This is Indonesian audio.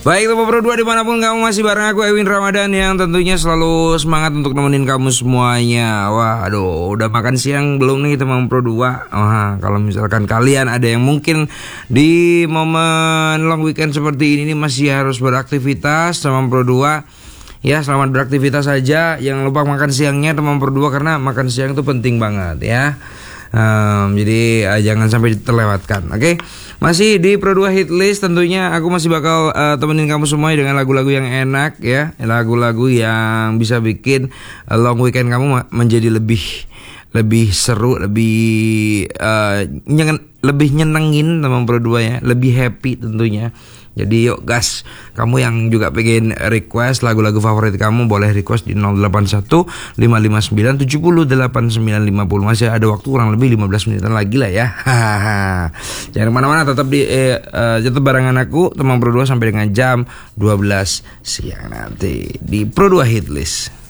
Baik teman Pro 2 dimanapun kamu masih bareng aku Ewin Ramadan yang tentunya selalu semangat untuk nemenin kamu semuanya. Wah aduh udah makan siang belum nih teman Pro 2? Wah kalau misalkan kalian ada yang mungkin di momen long weekend seperti ini masih harus beraktivitas teman Pro 2, ya selamat beraktivitas saja. Jangan lupa makan siangnya teman Pro 2 karena makan siang itu penting banget ya. Jadi jangan sampai terlewatkan. Oke. Masih di Pro 2 Hit List tentunya aku masih bakal temenin kamu semua dengan lagu-lagu yang enak ya, lagu-lagu yang bisa bikin long weekend kamu menjadi lebih seru, lebih nyenengin teman Pro 2 ya, lebih happy tentunya. Jadi yuk gas, kamu yang juga pengen request lagu-lagu favorit kamu boleh request di 081 559 70 8950. Masih ada waktu kurang lebih 15 menitan lagi lah ya. Jangan kemana-mana, tetap di tetap barengan aku teman Pro 2 sampai dengan jam 12 siang nanti di Pro 2 Hit List.